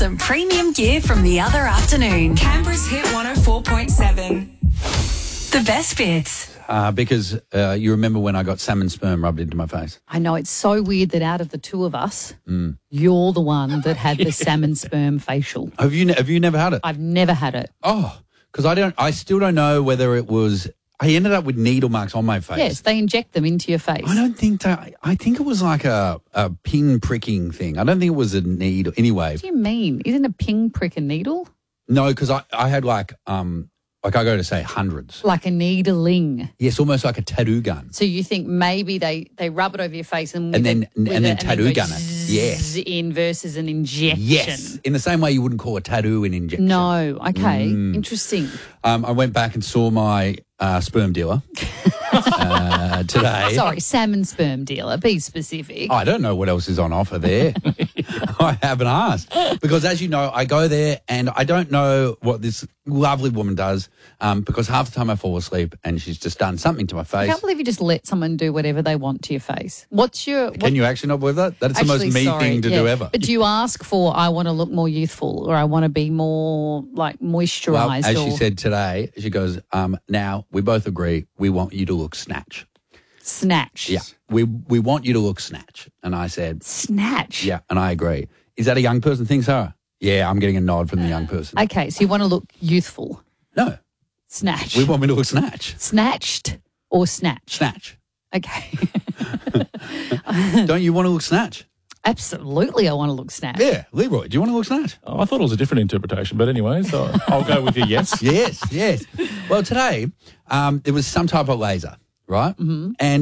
some premium gear from the other afternoon. Canberra's Hit 104.7. The best bits. Because you remember when I got salmon sperm rubbed into my face? I know, it's so weird that out of the two of us, you're the one that had the salmon sperm facial. Have you never had it? I've never had it. Oh, because I still don't know whether it was. I ended up with needle marks on my face. Yes, they inject them into your face. I don't think that. I think it was like a pin pricking thing. I don't think it was a needle. Anyway. What do you mean? Isn't a pin prick a needle? No, because I had like I go to say hundreds. Like a needling. Yes, almost like a tattoo gun. So you think maybe they rub it over your face and then tattoo gun it. Yes. In versus an injection. Yes. In the same way you wouldn't call a tattoo an injection. No. Okay. Interesting. I went back and saw my sperm dealer today. Sorry, salmon sperm dealer. Be specific. I don't know what else is on offer there. I haven't asked. Because as you know, I go there and I don't know what this lovely woman does because half the time I fall asleep and she's just done something to my face. I can't believe you just let someone do whatever they want to your face. Can you actually not believe that? That's the most me thing to do ever. But do you ask for, I want to look more youthful or I want to be more like moisturised? Well, as she said today, she goes, now we both agree we want you to look snatch. Snatch? Yeah. We want you to look snatch. And I said... Snatch? Yeah, and I agree. Is that a young person thing, Sarah? Yeah, I'm getting a nod from the young person. Okay, so you want to look youthful? No. Snatch. We want me to look snatch. Snatched or snatch? Snatch. Okay. Don't you want to look snatch? Absolutely, I want to look snatch. Yeah. Leroy, do you want to look snatch? Oh, I thought it was a different interpretation, but anyway, so I'll go with you, yes. Yes. Well, today there was some type of laser, right? Mm-hmm. And